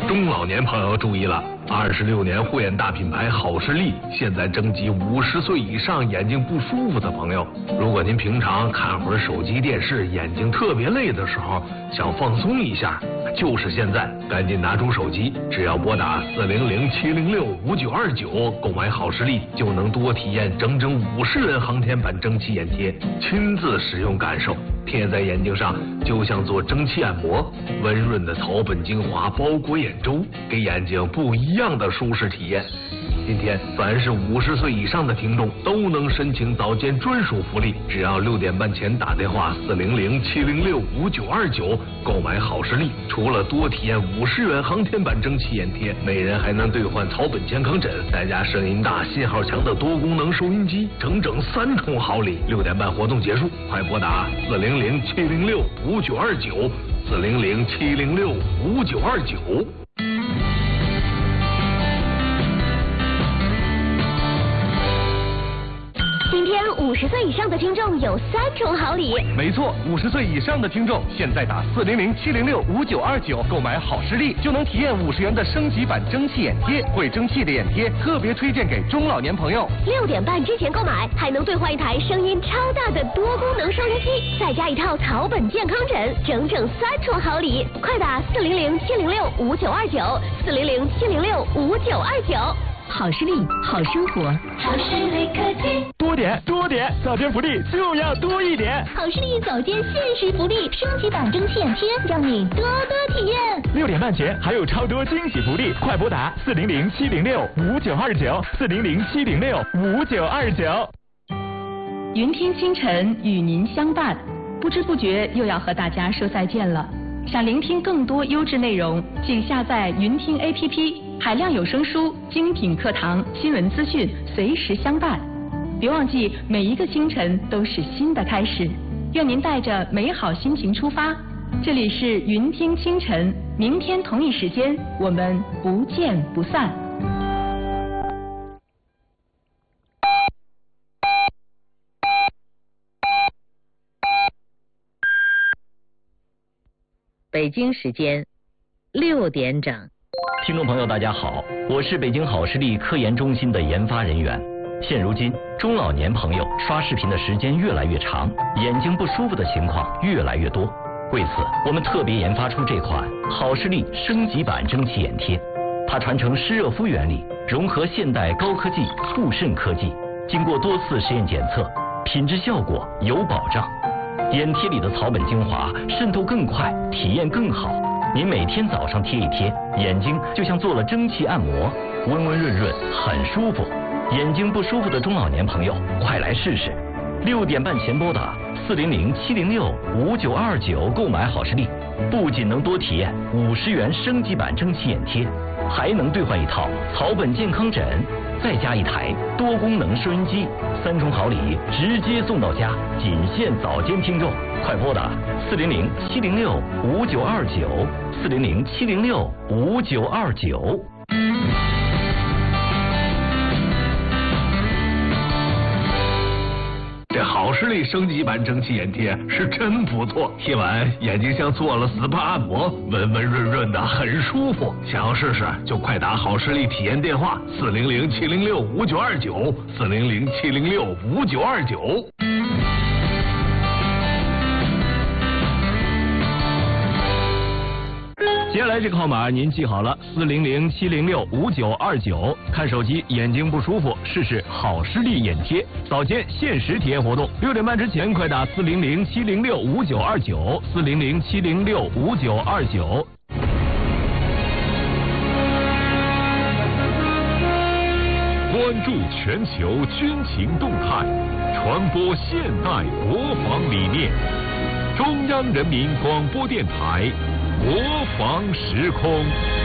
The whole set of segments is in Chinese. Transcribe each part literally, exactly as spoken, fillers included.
中老年朋友注意了，二十六年护眼大品牌好视力现在征集五十岁以上眼睛不舒服的朋友。如果您平常看会儿手机电视，眼睛特别累的时候，想放松一下，就是现在，赶紧拿出手机，只要拨打四零零七零六五九二九购买好视力，就能多体验整整五十元航天版蒸汽眼贴，亲自使用感受。贴在眼睛上就像做蒸汽按摩，温润的草本精华包裹眼周，给眼睛不一样的舒适体验。今天凡是五十岁以上的听众都能申请早间专属福利，只要六点半前打电话四零零七零六五九二九购买好视力，除了多体验五十元航天版蒸汽眼贴，每人还能兑换草本健康枕，再加声音大、信号强的多功能收音机，整整三重好礼。六点半活动结束，快拨打四零零七零六五九二九四零零七零六五九二九。 今天五十岁以上的听众有三重好礼。 没错，五十岁以上的听众现在打四零零七零六五九二九购买好视力，就能体验五十元的升级版蒸汽眼贴。会蒸汽的眼贴特别推荐给中老年朋友。 六点半之前购买，还能兑换一台声音超大的多功能收音机，再加一套草本健康枕，整整三重好礼。快打四零零七零六五九二九四零零七零六五九二九。好视力，好生活。 好视力科技， 多点多点，早间福利就要多一点。 好视力早间限时福利，升级版蒸汽眼贴，让你多多体验。 六点半前还有超多惊喜福利，快拨打四零零七零六五九二九四零零七零六五九二九。 云听清晨与您相伴，不知不觉又要和大家说再见了。想聆听更多优质内容，请下载云听 A P P， 海量有声书、精品课堂、新闻资讯随时相伴。别忘记，每一个清晨都是新的开始。愿您带着美好心情出发。这里是云听清晨，明天同一时间我们不见不散。 北京时间六点整。 听众朋友大家好，我是北京好视力科研中心的研发人员。现如今中老年朋友刷视频的时间越来越长，眼睛不舒服的情况越来越多，为此我们特别研发出这款好视力升级版蒸汽眼贴。它传承湿热敷原理，融合现代高科技护肾科技，经过多次实验检测，品质效果有保障。眼贴里的草本精华渗透更快，体验更好。您每天早上贴一贴，眼睛就像做了蒸汽按摩，温温润润，很舒服。眼睛不舒服的中老年朋友，快来试试。六点半前拨打四零零七零六五九二九购买好视力，不仅能多体验五十元升级版蒸汽眼贴，还能兑换一套草本健康枕，再加一台多功能收音机，三重好礼直接送到家，仅限早间听众，快拨打四零零七零六五九二九四零零七零六五九二九。 这好视力升级版蒸汽眼贴是真不错，贴完眼睛像做了 S P A 按摩，温温润润的，很舒服。想要试试就快打好视力体验电话四零零七零六五九二九四零零七零六五九二九。 接下来这个号码您记好了，四零零七零六五九二九。看手机眼睛不舒服，试试好视力眼贴，早间限时体验活动，六点半之前快打四零零七零六五九二九四零零七零六五九二九。 关注全球军情动态，传播现代国防理念。中央人民广播电台。国防时空，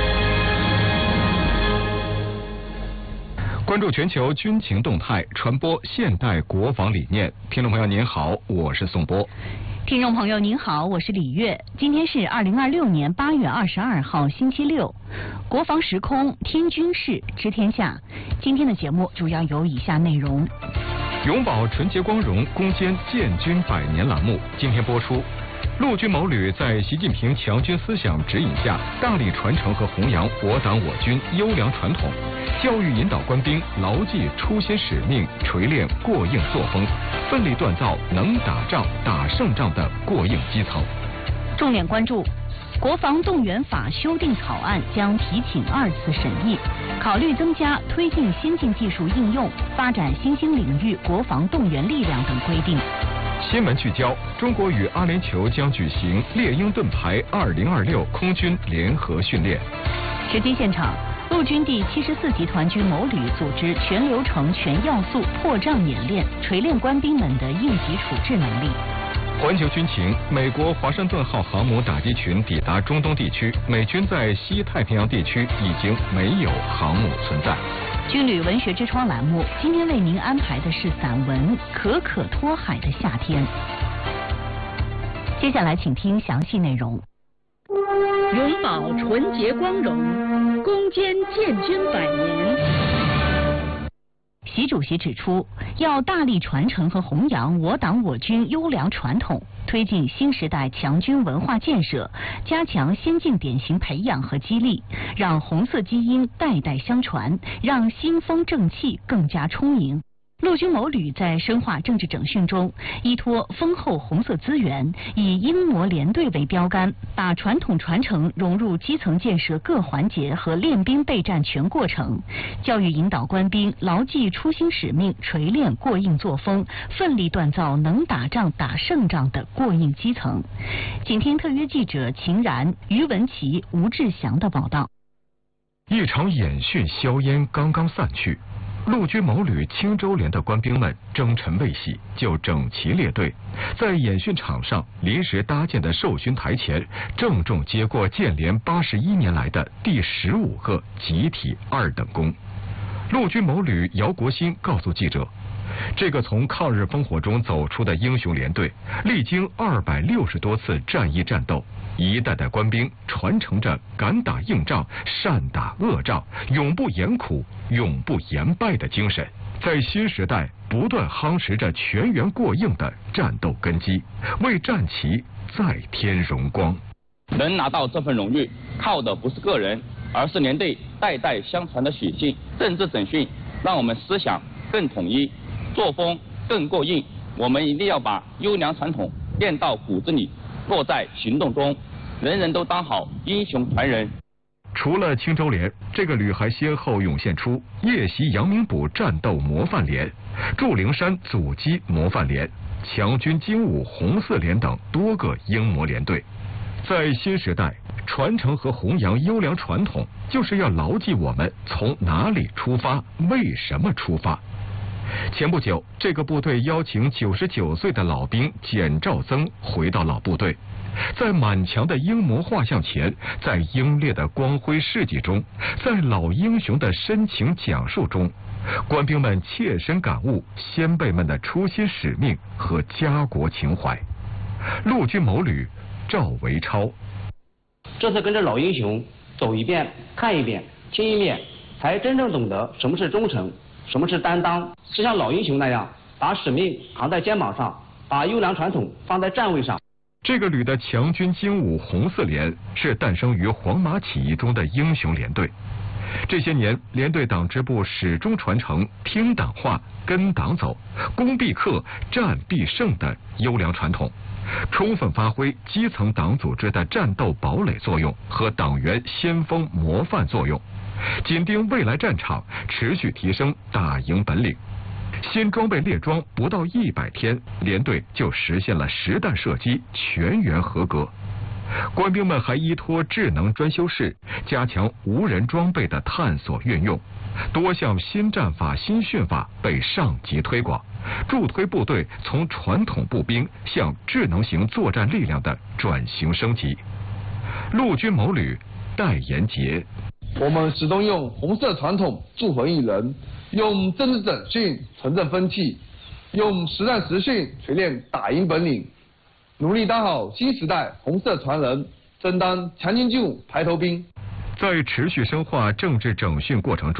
关注全球军情动态，传播现代国防理念。听众朋友您好，我是宋波。 听众朋友您好，我是李月。今天是二零二六年八月二十二号星期六，国防时空听军事知天下。今天的节目主要有以下内容： 永葆纯洁光荣，攻坚建军百年栏目今天播出。 陆军某旅在习近平强军思想指引下，大力传承和弘扬我党我军优良传统，教育引导官兵牢记初心使命，锤炼过硬作风，奋力锻造能打仗、打胜仗的过硬基层。 重点关注。国防动员法修订草案将提请二次审议，考虑增加推进先进技术应用、发展新兴领域国防动员力量等规定。 新闻聚焦：中国与阿联酋将举行猎鹰盾牌二零二六空军联合训练。 实际现场，陆军第七十四集团军某旅组织全流程、全要素破障演练，锤炼官兵们的应急处置能力。 环球军情：美国华盛顿号航母打击群抵达中东地区，美军在西太平洋地区已经没有航母存在。 军旅文学之窗栏目今天为您安排的是散文《可可托海的夏天》。接下来请听详细内容。 永葆纯洁光荣，攻坚建军百年。 习主席指出，要大力传承和弘扬我党我军优良传统，推进新时代强军文化建设，加强先进典型培养和激励，让红色基因代代相传，让新风正气更加充盈。陆军某旅在深化政治整训中，依托丰厚红色资源，以英模联队为标杆，把传统传承融入基层建设各环节和练兵备战全过程，教育引导官兵牢记初心使命，锤炼过硬作风，奋力锻造能打仗、打胜仗的过硬基层。请听特约记者秦然、于文琪、吴志祥的报道。 一场演训硝烟刚刚散去。陆军某旅青州连的官兵们征尘未洗，就整齐列队，在演训场上临时搭建的授勋台前，郑重接过建连八十一年来的第十五个集体二等功。陆军某旅姚国新告诉记者，这个从抗日烽火中走出的英雄连队，历经二百六十多次战役战斗，一代代官兵传承着敢打硬仗、善打恶仗、永不言苦、永不言败的精神，在新时代不断夯实着全员过硬的战斗根基，为战旗再添荣光。 能拿到这份荣誉，靠的不是个人，而是连队代代相传的血性。政治整训让我们思想更统一，作风更过硬。我们一定要把优良传统练到骨子里，落在行动中，人人都当好英雄传人。 除了青州连，这个旅还先后涌现出夜袭阳明堡战斗模范连、祝陵山阻击模范连、强军精武红四连等多个英模连队。在新时代，传承和弘扬优良传统，就是要牢记我们从哪里出发，为什么出发。前不久，这个部队邀请九十九岁的老兵简兆增回到老部队，在满墙的英模画像前，在英烈的光辉事迹中，在老英雄的深情讲述中，官兵们切身感悟先辈们的初心使命和家国情怀。陆军某旅赵维超， 这次跟着老英雄走一遍、看一遍、听一遍，才真正懂得什么是忠诚，什么是担当，是像老英雄那样把使命扛在肩膀上，把优良传统放在站位上。 这个旅的强军精武红四连是诞生于黄马起义中的英雄连队。这些年，连队党支部始终传承听党话、跟党走、攻必克、战必胜的优良传统，充分发挥基层党组织的战斗堡垒作用和党员先锋模范作用，紧盯未来战场，持续提升打赢本领。新装备列装不到一百天，连队就实现了实弹射击全员合格。官兵们还依托智能专修室，加强无人装备的探索运用，多项新战法、新训法被上级推广，助推部队从传统步兵向智能型作战力量的转型升级。陆军某旅戴延杰， 我们始终用红色传统铸魂育人，用政治整训重振风气，用实战实训锤炼打赢本领，努力当好新时代红色传人，争当强军精武排头兵。 在持续深化政治整训过程中，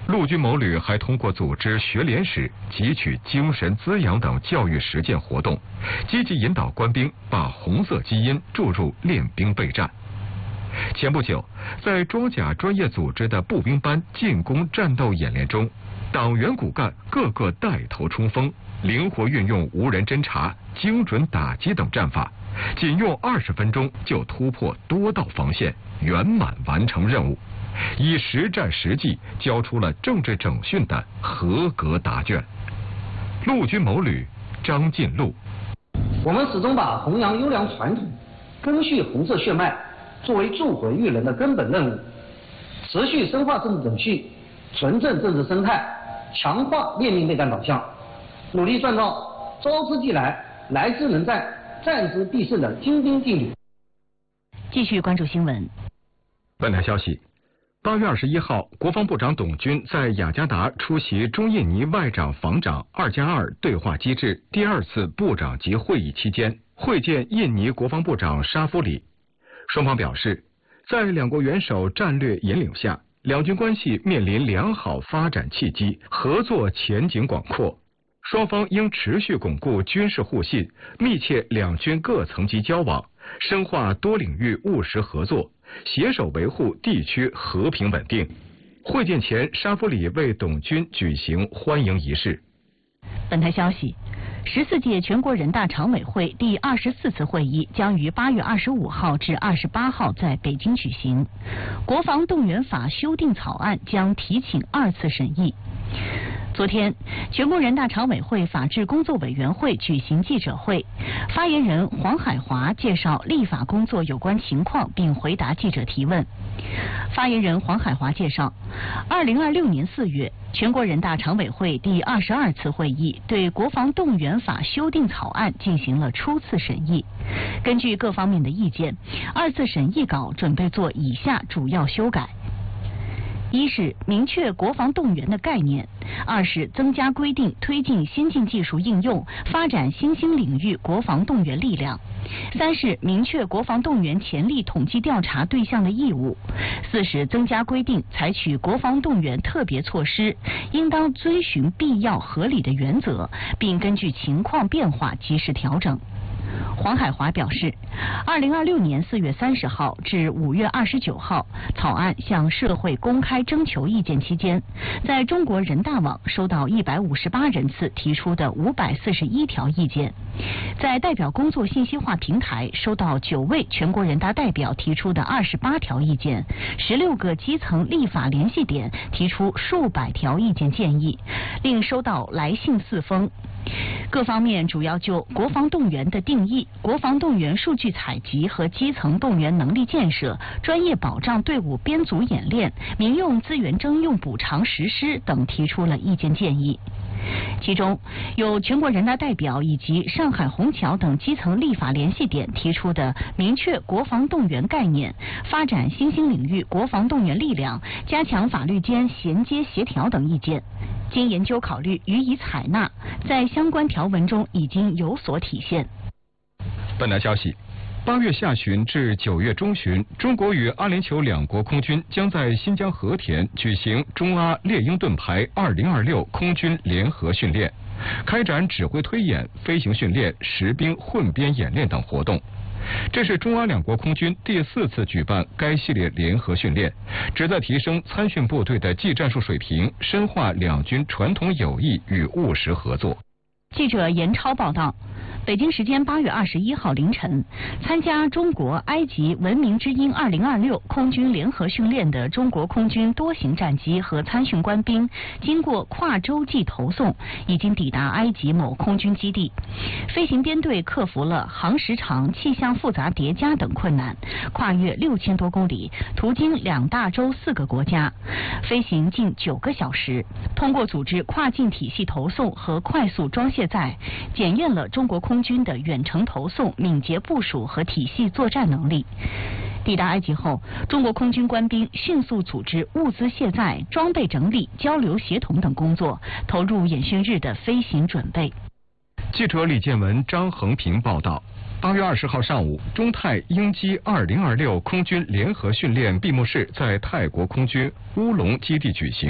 陆军某旅还通过组织学联史、汲取精神滋养等教育实践活动，积极引导官兵把红色基因注入练兵备战。前不久，在装甲专业组织的步兵班进攻战斗演练中，党员骨干个个带头冲锋，灵活运用无人侦察、精准打击等战法，仅用二十分钟就突破多道防线，圆满完成任务，以实战实绩交出了政治整训的合格答卷。陆军某旅张进禄， 我们始终把弘扬优良传统、根续红色血脉作为铸毁育人的根本任务，持续深化政治整训，纯正政治生态，强化练兵备战导向，努力创造招之即来、来之能战、战之必胜的精兵劲旅。 继续关注新闻。 本台消息，八月二十一号，国防部长董军在雅加达出席中印尼外长防长二加二对话机制第二次部长级会议期间，会见印尼国防部长沙夫里。双方表示，在两国元首战略引领下，两军关系面临良好发展契机，合作前景广阔。双方应持续巩固军事互信，密切两军各层级交往，深化多领域务实合作，携手维护地区和平稳定。会见前，沙夫里为董军举行欢迎仪式。 本台消息，十四届全国人大常委会第二十四次会议将于八月二十五号至二十八号在北京举行。国防动员法修订草案将提请二次审议。昨天，全国人大常委会法制工作委员会举行记者会，发言人黄海华介绍立法工作有关情况，并回答记者提问。发言人黄海华介绍，二零二六年四月，全国人大常委会第二十二次会议对国防动员法修订草案进行了初次审议。根据各方面的意见，二次审议稿准备做以下主要修改。一是明确国防动员的概念，二是增加规定推进先进技术应用，发展新兴领域国防动员力量，三是明确国防动员潜力统计调查对象的义务，四是增加规定采取国防动员特别措施，应当遵循必要合理的原则，并根据情况变化及时调整。黄海华表示，二零二六年四月三十号至五月二十九号，草案向社会公开征求意见期间，在中国人大网收到一百五十八人次提出的五百四十一条意见，在代表工作信息化平台收到九位全国人大代表提出的二十八条意见，十六个基层立法联系点提出数百条意见建议，另收到来信四封。各方面主要就国防动员的定义、国防动员数据采集和基层动员能力建设、专业保障队伍编组演练、民用资源征用补偿实施等提出了意见建议。其中，有全国人大代表以及上海虹桥等基层立法联系点提出的明确国防动员概念、发展新兴领域国防动员力量、加强法律间衔接协调等意见，经研究考虑予以采纳，在相关条文中已经有所体现。 本台消息，八月下旬至九月中旬，中国与阿联酋两国空军将在新疆和田举行中阿猎鹰盾牌二零二六空军联合训练，开展指挥推演、飞行训练、实兵混编演练等活动。这是中阿两国空军第四次举办该系列联合训练，旨在提升参训部队的技战术水平，深化两军传统友谊与务实合作。 记者严超报道，北京时间八月二十一号凌晨，参加中国埃及文明之鹰二零二六空军联合训练的中国空军多型战机和参训官兵，经过跨洲际投送，已经抵达埃及某空军基地。飞行编队克服了航时长、气象复杂叠加等困难，跨越六千多公里，途经两大洲四个国家，飞行近九个小时。通过组织跨境体系投送和快速装卸载，检验了中国空军的远程投送、敏捷部署和体系作战能力。抵达埃及后，中国空军官兵迅速组织物资卸载、装备整理、交流协同等工作，投入演训日的飞行准备。 记者李建文、张恒平报道。八月二十号上午，中泰鹰击二零二六空军联合训练闭幕式在泰国空军乌龙基地举行。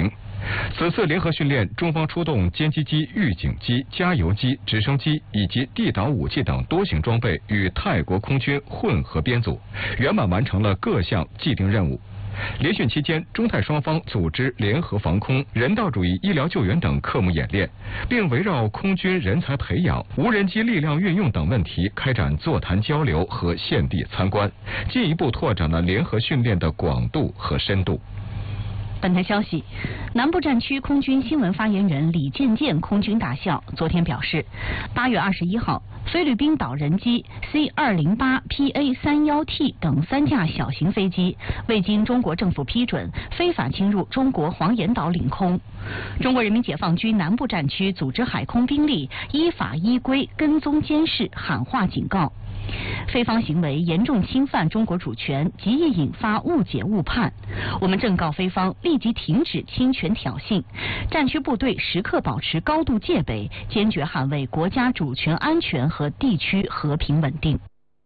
此次联合训练，中方出动歼击机、预警机、加油机、直升机以及地导武器等多型装备与泰国空军混合编组，圆满完成了各项既定任务。联训期间，中泰双方组织联合防空、人道主义医疗救援等科目演练，并围绕空军人才培养、无人机力量运用等问题开展座谈交流和现地参观，进一步拓展了联合训练的广度和深度。 本台消息，南部战区空军新闻发言人李建建空军大校昨天表示，八月二十一号，菲律宾岛人机 C 二零八 P A 三十一 T 等三架小型飞机未经中国政府批准，非法侵入中国黄岩岛领空。中国人民解放军南部战区组织海空兵力依法依规跟踪监视，喊话警告。菲方行为严重侵犯中国主权，极易引发误解误判。我们正告菲方立即停止侵权挑衅，战区部队时刻保持高度戒备，坚决捍卫国家主权安全和地区和平稳定。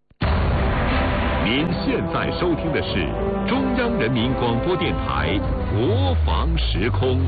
您现在收听的是中央人民广播电台国防时空。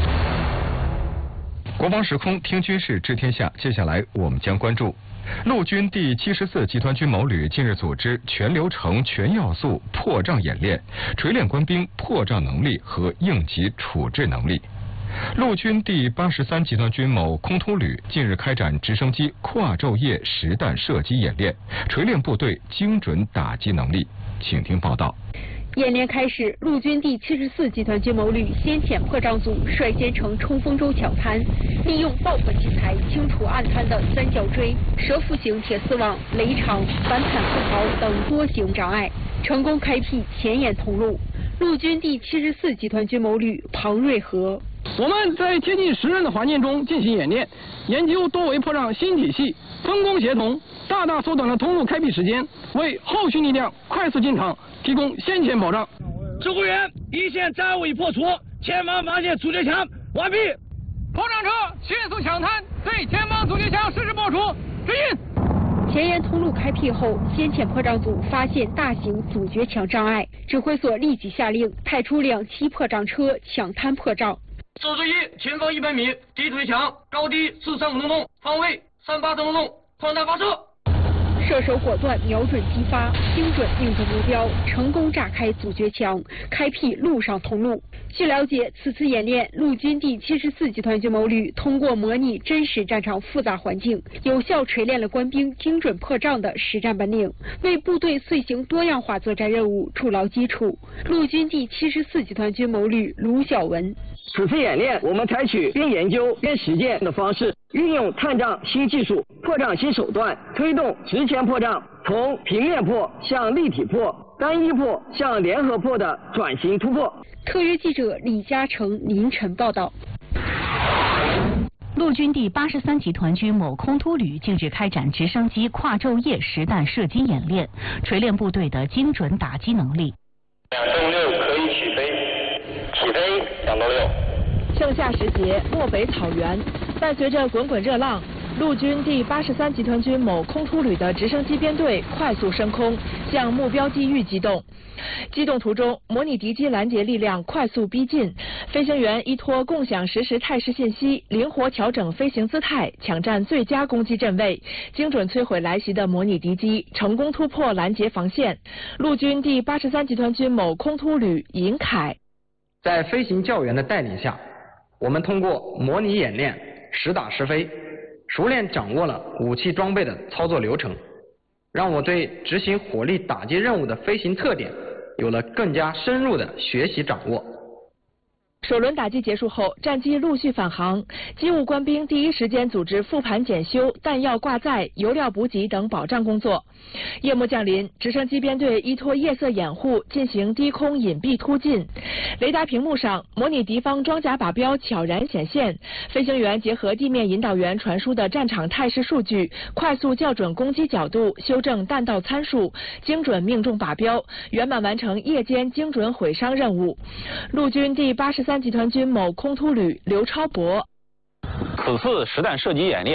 国防时空听军事知天下，接下来我们将关注陆军第七十四集团军某旅近日组织全流程、全要素破障演练，锤炼官兵破障能力和应急处置能力。陆军第八十三集团军某空突旅近日开展直升机跨昼夜实弹射击演练，锤炼部队精准打击能力。请听报道。 演练开始，陆军第七十四集团军某旅先遣破障组率先乘冲锋舟抢滩，利用爆破器材清除暗滩的三角锥、蛇腹型铁丝网、雷场、反坦克槽等多型障碍，成功开辟前沿通路。陆军第七十四集团军某旅庞瑞和： 我们在贴近实战的环境中进行演练，研究多维破障新体系，分工协同，大大缩短了通路开辟时间，为后续力量快速进场提供先遣保障。 指挥员，一线战务已破除，前方发现阻截墙，完毕。 破障车迅速抢滩，对前方阻截墙实施破除，指引。 前沿通路开辟后，先遣破障组发现大型阻绝墙障碍，指挥所立即下令派出两栖破障车抢滩破障。 四十一，前方一百米，地推墙，高低四三五洞洞，方位三八洞洞，扩大发射。 射手果断，瞄准击发，精准命中目标，成功炸开阻绝墙，开辟陆上通路。据了解，此次演练，陆军第七十四集团军某旅通过模拟真实战场复杂环境，有效锤炼了官兵精准破障的实战本领，为部队遂行多样化作战任务筑牢基础。陆军第七十四集团军某旅卢晓文： 此次演练，我们采取边研究边实践的方式，运用探障新技术、破障新手段，推动直前破障从平面破向立体破、单一破向联合破的转型突破。 特约记者李嘉诚凌晨报道。 陆军第八十三集团军某空突旅近日开展直升机跨昼夜实弹射击演练，锤炼部队的精准打击能力。 两栋六可以起飞，起飞两栋六。 盛夏时节，漠北草原，伴随着滚滚热浪，陆军第八十三集团军某空突旅的直升机编队快速升空，向目标机遇机动。机动途中，模拟敌机拦截力量快速逼近，飞行员依托共享实时态势信息，灵活调整飞行姿态，抢占最佳攻击阵位，精准摧毁来袭的模拟敌机，成功突破拦截防线。陆军第八十三集团军某空突旅尹凯： 在飞行教员的带领下，我们通过模拟演练，实打实飞，熟练掌握了武器装备的操作流程，让我对执行火力打击任务的飞行特点有了更加深入的学习掌握。 首轮打击结束后，战机陆续返航，机务官兵第一时间组织复盘检修、弹药挂载、油料补给等保障工作。夜幕降临，直升机编队依托夜色掩护进行低空隐蔽突进。雷达屏幕上，模拟敌方装甲靶标悄然显现，飞行员结合地面引导员传输的战场态势数据，快速校准攻击角度，修正弹道参数，精准命中靶标，圆满完成夜间精准毁伤任务。陆军第八十三集团军某空突旅刘超博： 此次实弹射击演练，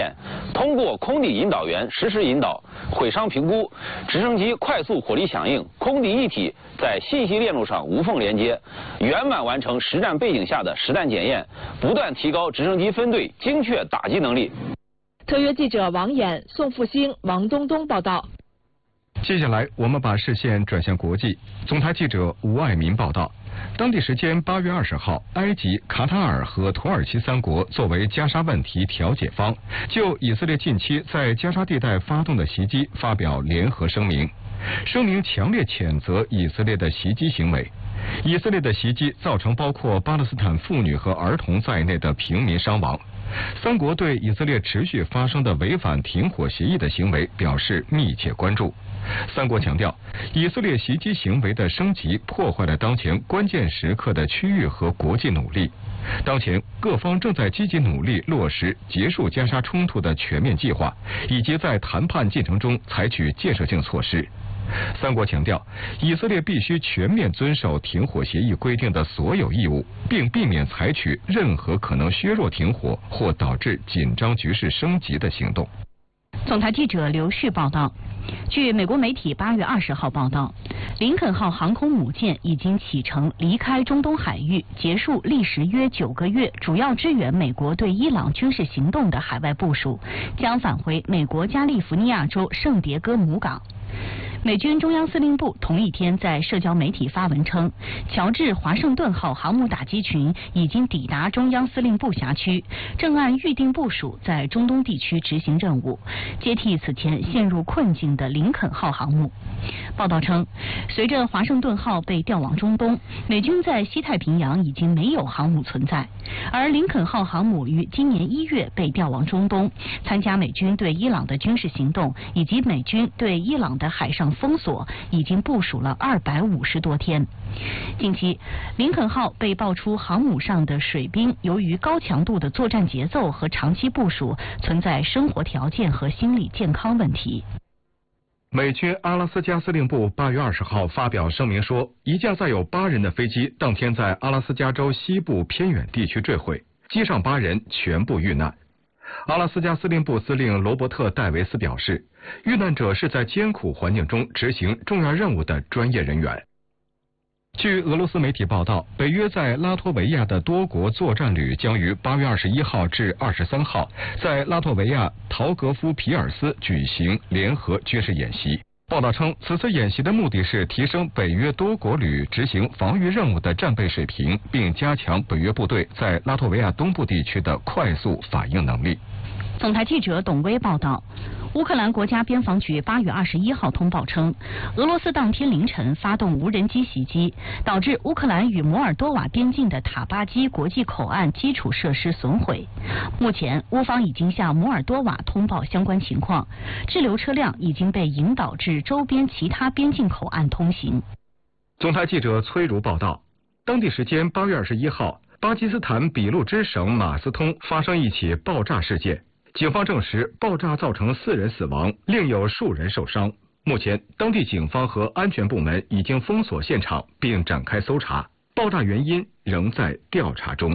通过空地引导员实时引导、毁伤评估，直升机快速火力响应，空地一体在信息链路上无缝连接，圆满完成实战背景下的实弹检验，不断提高直升机分队精确打击能力。 特约记者王岩、宋复兴、王东东报道。 接下来，我们把视线转向国际。总台记者吴爱民报道，当地时间八月二十号，埃及、卡塔尔和土耳其三国作为加沙问题调解方，就以色列近期在加沙地带发动的袭击发表联合声明。声明强烈谴责以色列的袭击行为。以色列的袭击造成包括巴勒斯坦妇女和儿童在内的平民伤亡。三国对以色列持续发生的违反停火协议的行为表示密切关注。三国强调，以色列袭击行为的升级破坏了当前关键时刻的区域和国际努力。当前各方正在积极努力落实结束加沙冲突的全面计划，以及在谈判进程中采取建设性措施。三国强调，以色列必须全面遵守停火协议规定的所有义务，并避免采取任何可能削弱停火或导致紧张局势升级的行动。 总台记者刘旭报道，据美国媒体八月二十号报道，林肯号航空母舰已经启程离开中东海域，结束历时约九个月主要支援美国对伊朗军事行动的海外部署，将返回美国加利福尼亚州圣迭戈母港。美军中央司令部同一天在社交媒体发文称，乔治华盛顿号航母打击群已经抵达中央司令部辖区，正按预定部署在中东地区执行任务，接替此前陷入困境的林肯号航母。报道称，随着华盛顿号被调往中东，美军在西太平洋已经没有航母存在，而林肯号航母于今年一月被调往中东，参加美军对伊朗的军事行动以及美军对伊朗的海上封锁已经部署了二百五十多天。近期，林肯号被爆出航母上的水兵由于高强度的作战节奏和长期部署，存在生活条件和心理健康问题。 美军阿拉斯加司令部八月二十号发表声明说，一架载有八人的飞机当天在阿拉斯加州西部偏远地区坠毁，机上八人全部遇难。阿拉斯加司令部司令罗伯特·戴维斯表示，遇难者是在艰苦环境中执行重要任务的专业人员。据俄罗斯媒体报道，北约在拉脱维亚的多国作战旅将于八月二十一号至二十三号在拉脱维亚陶格夫皮尔斯举行联合军事演习。报道称，此次演习的目的是提升北约多国旅执行防御任务的战备水平，并加强北约部队在拉脱维亚东部地区的快速反应能力。 总台记者董威报道，乌克兰国家边防局八月二十一号通报称，俄罗斯当天凌晨发动无人机袭击，导致乌克兰与摩尔多瓦边境的塔巴基国际口岸基础设施损毁。目前，乌方已经向摩尔多瓦通报相关情况，滞留车辆已经被引导至周边其他边境口岸通行。 总台记者崔如报道，当地时间八月二十一号，巴基斯坦俾路支省马斯通发生一起爆炸事件。警方证实，爆炸造成四人死亡，另有数人受伤。目前，当地警方和安全部门已经封锁现场，并展开搜查。爆炸原因仍在调查中。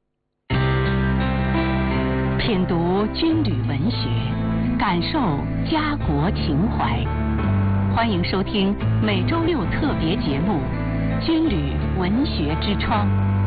品读军旅文学，感受家国情怀。欢迎收听每周六特别节目《军旅文学之窗》。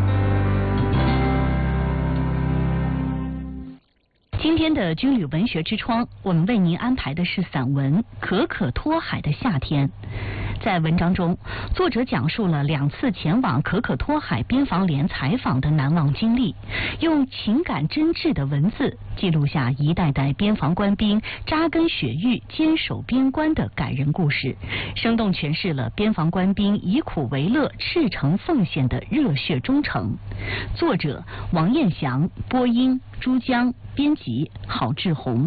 今天的军旅文学之窗，我们为您安排的是散文《可可托海的夏天》。在文章中，作者讲述了两次前往可可托海边防连采访的难忘经历，用情感真挚的文字记录下一代代边防官兵扎根雪域、坚守边关的感人故事，生动诠释了边防官兵以苦为乐、赤诚奉献的热血忠诚。作者王彦祥，播音朱江，编辑郝志宏。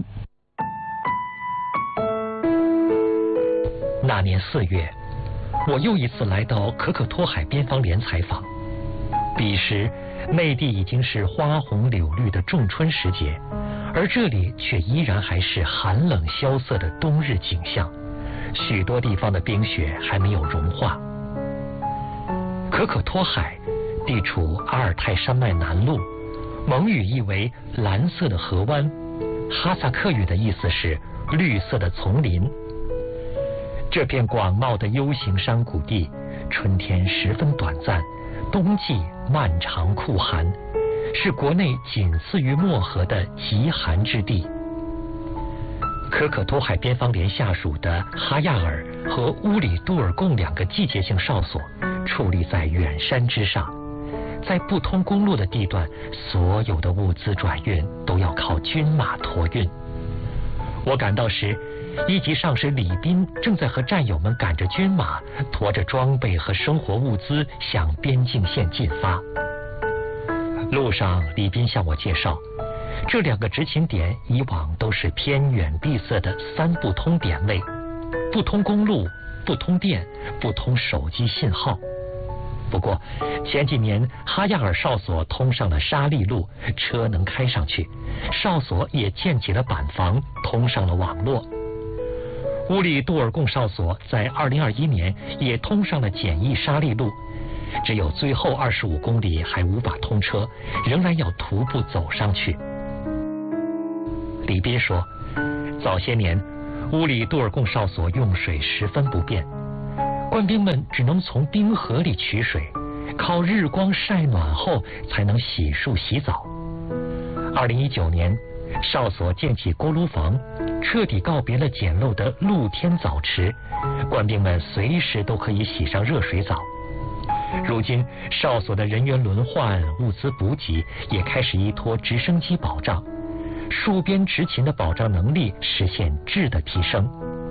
那年四月，我又一次来到可可托海边防连采访。彼时，内地已经是花红柳绿的仲春时节，而这里却依然还是寒冷萧瑟的冬日景象，许多地方的冰雪还没有融化。可可托海地处阿尔泰山脉南麓，蒙语意为蓝色的河湾， 哈萨克语的意思是绿色的丛林。这片广袤的 U 型山谷地，春天十分短暂，冬季漫长酷寒，是国内仅次于漠河的极寒之地。可可托海边防连下属的哈亚尔和乌里杜尔贡两个季节性哨所矗立在远山之上，在不通公路的地段，所有的物资转运都要靠军马驮运。我赶到时，一级上士李斌正在和战友们赶着军马，驮着装备和生活物资向边境线进发。路上，李斌向我介绍，这两个执勤点以往都是偏远闭塞的三不通点位，不通公路，不通电，不通手机信号。不过前几年哈亚尔哨所通上了沙砾路，车能开上去，哨所也建起了板房，通上了网络。乌里杜尔贡哨所在二零二一年也通上了简易沙砾路，只有最后二十五公里还无法通车，仍然要徒步走上去。李斌说，早些年乌里杜尔贡哨所用水十分不便，官兵们只能从冰河里取水，靠日光晒暖后才能洗漱洗澡。二零一九年，哨所建起锅炉房，彻底告别了简陋的露天澡池，官兵们随时都可以洗上热水澡。如今哨所的人员轮换、物资补给也开始依托直升机保障，戍边执勤的保障能力实现质的提升。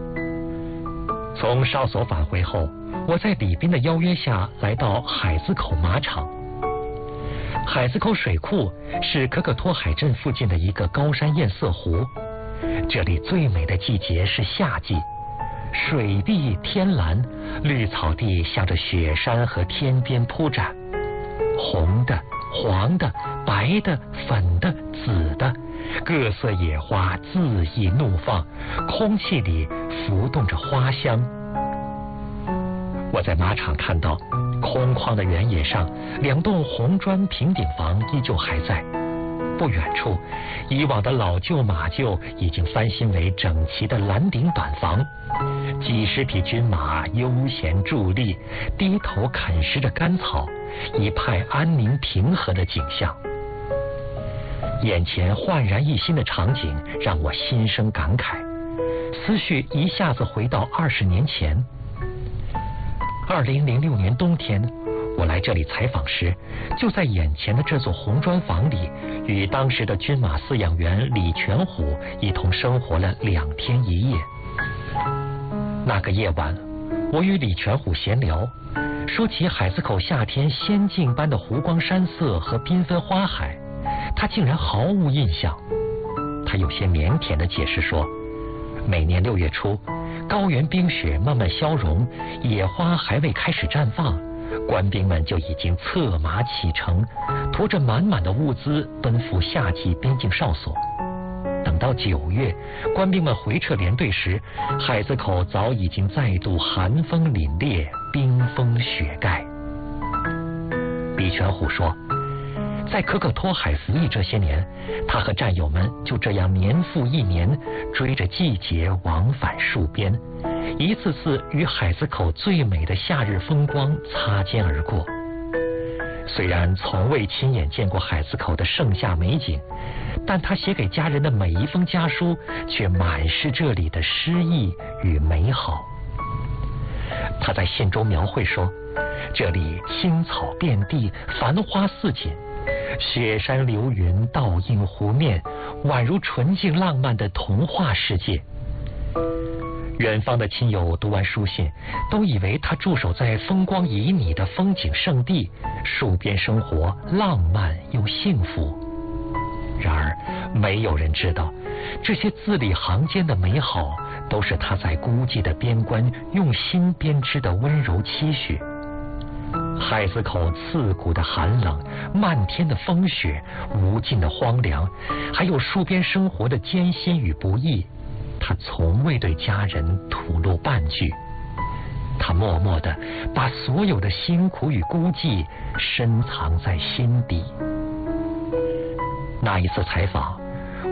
从哨所返回后，我在李斌的邀约下来到海子口马场。海子口水库是可可托海镇附近的一个高山堰塞湖，这里最美的季节是夏季，水碧天蓝，绿草地向着雪山和天边铺展，红的、黄的、白的、粉的、紫的，各色野花恣意怒放，空气里浮动着花香。我在马场看到空旷的原野上，两栋红砖平顶房依旧还在，不远处，以往的老旧马厩已经翻新为整齐的蓝顶板房，几十匹军马悠闲伫立，低头啃食着干草，一派安宁平和的景象。眼前焕然一新的场景让我心生感慨，思绪一下子回到二十年前。二零零六年冬天，我来这里采访时，就在眼前的这座红砖房里，与当时的军马饲养员李全虎一同生活了两天一夜。那个夜晚，我与李全虎闲聊，说起海子口夏天仙境般的湖光山色和缤纷花海，他竟然毫无印象。他有些腼腆地解释说，每年六月初，高原冰雪慢慢消融，野花还未开始绽放，官兵们就已经策马启程，驮着满满的物资奔赴夏季边境哨所。等到九月，官兵们回撤连队时，海子口早已经再度寒风凛冽，冰封雪盖。李全虎说，在可可托海服役这些年，他和战友们就这样年复一年，追着季节往返戍边，一次次与海子口最美的夏日风光擦肩而过。虽然从未亲眼见过海子口的盛夏美景，但他写给家人的每一封家书却满是这里的诗意与美好。他在信中描绘说，这里青草遍地，繁花似锦，雪山流云倒映湖面，宛如纯净浪漫的童话世界。远方的亲友读完书信，都以为他驻守在风光旖旎的风景胜地，戍边生活浪漫又幸福。然而没有人知道，这些字里行间的美好，都是他在孤寂的边关用心编织的温柔期许。海子口刺骨的寒冷，漫天的风雪，无尽的荒凉，还有戍边生活的艰辛与不易，他从未对家人吐露半句。他默默地把所有的辛苦与孤寂深藏在心底。那一次采访，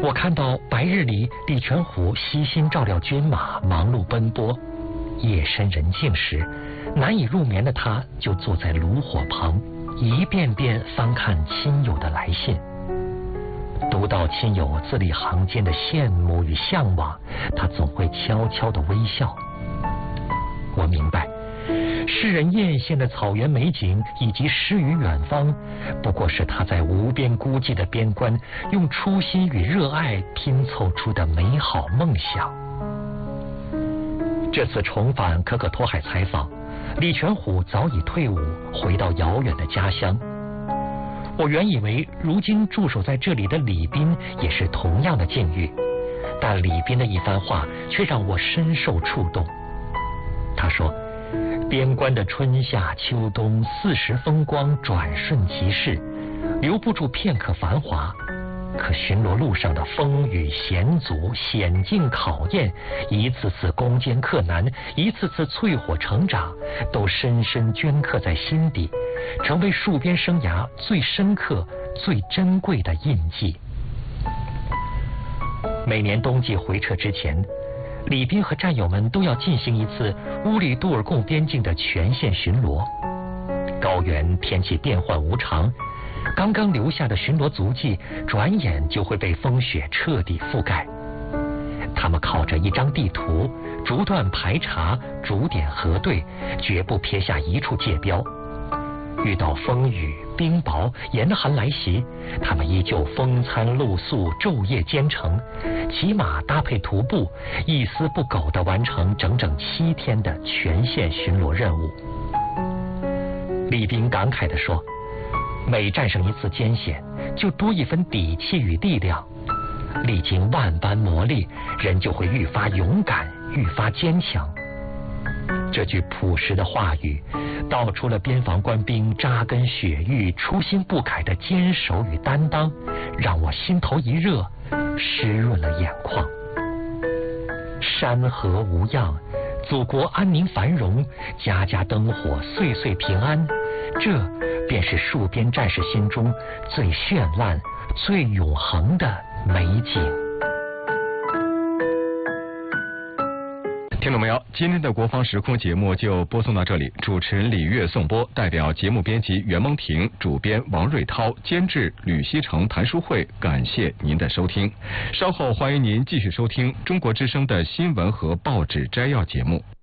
我看到白日里李全虎悉心照料军马，忙碌奔波；夜深人静时，难以入眠的他就坐在炉火旁，一遍遍翻看亲友的来信。读到亲友字里行间的羡慕与向往，他总会悄悄地微笑。我明白，诗人艳羡的草原美景以及诗与远方，不过是他在无边孤寂的边关，用初心与热爱拼凑出的美好梦想。这次重返可可托海采访，李全虎早已退伍，回到遥远的家乡。我原以为如今驻守在这里的李斌也是同样的境遇，但李斌的一番话却让我深受触动。他说，边关的春夏秋冬四时风光转瞬即逝，留不住片刻繁华，可巡逻路上的风雨险阻险境考验，一次次攻坚克难，一次次淬火成长，都深深镌刻在心底，成为戍边生涯最深刻最珍贵的印记。每年冬季回撤之前，李斌和战友们都要进行一次乌里杜尔贡边境的全线巡逻。高原天气变幻无常，刚刚留下的巡逻足迹转眼就会被风雪彻底覆盖。他们靠着一张地图，逐段排查，逐点核对，绝不撇下一处界标。遇到风雨冰雹严寒来袭，他们依旧风餐露宿，昼夜兼程，骑马搭配徒步，一丝不苟地完成整整七天的全线巡逻任务。李斌感慨地说，每战胜一次艰险，就多一分底气与力量。历经万般磨砺，人就会愈发勇敢，愈发坚强。这句朴实的话语，道出了边防官兵扎根雪域、初心不改的坚守与担当，让我心头一热，湿润了眼眶。山河无恙，祖国安宁繁荣，家家灯火，岁岁平安，这便是戍边战士心中最绚烂、最永恒的美景。 听众朋友，今天的国防时空节目就播送到这里，主持人李月颂播，代表节目编辑袁蒙婷、主编王瑞涛、监制吕锡成、谭淑慧，感谢您的收听。稍后欢迎您继续收听中国之声的新闻和报纸摘要节目。